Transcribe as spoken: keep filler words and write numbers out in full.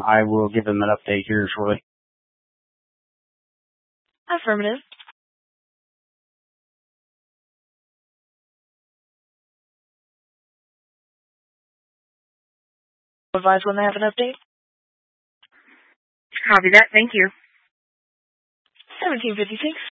I will give them an update here shortly. Affirmative. Advise when they have an update. Copy that. Thank you. seventeen fifty-six.